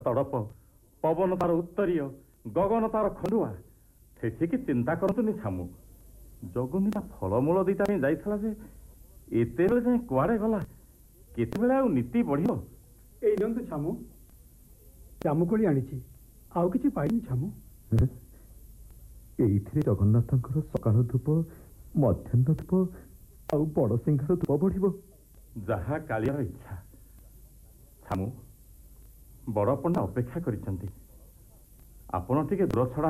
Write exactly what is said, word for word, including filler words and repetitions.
ତଡପ, ପବନ ତାର ଉତ୍ତରୀୟ, ଗଗନ ତାର ଖଣ୍ଡୁଆ। ସେଠିକି ଚିନ୍ତା କରନ୍ତୁନି ଛାମୁ। ଜଗୁନିଟା ଫଳମୂଳ ଦିଟା ପାଇଁ ଯାଇଥିଲା ଯେ ଏତେବେଳେ ଯାଏ କୁଆଡେ ଗଲା? କେତେବେଳେ ଆଉ ନୀତି ବଢିବ? ଏଇ ନିଅନ୍ତୁ ଛାମୁ, ଜାମୁକୋଳି ଆଣିଛି। ଆଉ କିଛି ପାଇନି ଛାମୁ। ଏଇଥିରେ ଜଗନ୍ନାଥଙ୍କର ସକାଳ ଧୂପ, ମଧ୍ୟାହ୍ନ ଧୂପ ଆଉ ବଡ ସିଂହାର ଧୂପ ବଢିବ। ଯାହା କାଳିଆର ଇଚ୍ଛା। ଛାମୁ, ବଡ ପଣ୍ଡା ଅପେକ୍ଷା କରିଛନ୍ତି। ଆପଣ ଟିକେ ଦୂର ଛଡା